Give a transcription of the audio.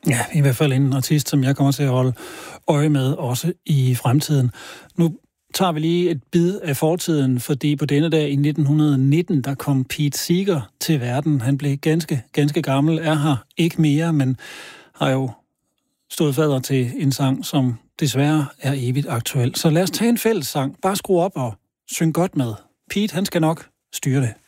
Ja, i hvert fald en artist, som jeg kommer til at holde øje med også i fremtiden. Nu tager vi lige et bid af fortiden, fordi på denne dag i 1919, der kom Pete Seeger til verden. Han blev ganske gammel, er her ikke mere, men har jo stået fader til en sang, som desværre er evigt aktuel. Så lad os tage en fælles sang. Bare skru op og syng godt med. Pete, han skal nok styre det.